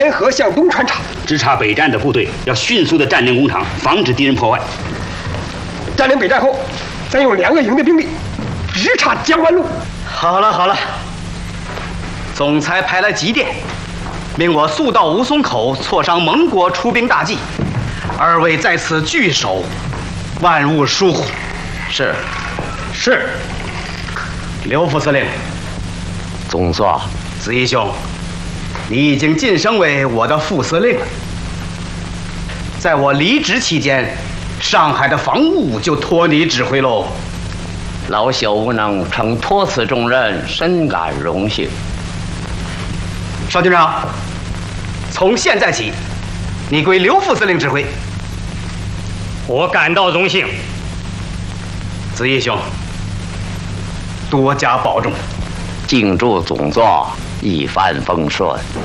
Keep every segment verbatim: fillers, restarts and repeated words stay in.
沿河向东穿插， 直插北站的部队要迅速的占领工厂，防止敌人破坏。 占领北站后，再用两个营的兵力直插江湾路。 好了好了，总裁派来急电，命我速到吴淞口挫伤蒙国出兵大计，二位在此据守，万勿疏忽。是， 是。 刘副司令， 总座， 子义兄，你已经晋升为我的副司令了。在我离职期间，上海的防务就托你指挥喽。 老朽无能承托此重任，深感荣幸。 邵军长，从现在起，你归刘副司令指挥。 我感到荣幸。 子义兄，多加保重。 敬祝总座一帆风顺。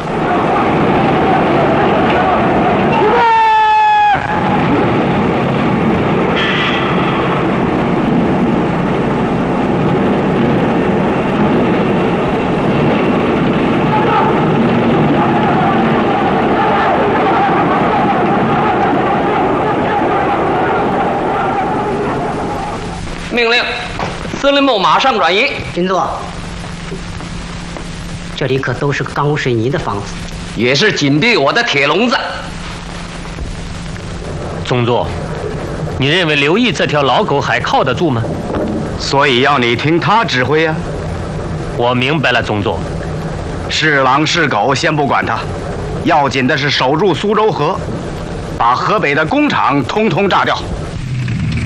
命令，司令部马上转移。 军座，这里可都是钢水泥的房子， 也是紧闭我的铁笼子。 总座，你认为刘毅这条老狗还靠得住吗？ 所以要你听他指挥呀、啊。 我明白了，总座。 是狼是狗先不管他，要紧的是守住苏州河，把河北的工厂通通炸掉。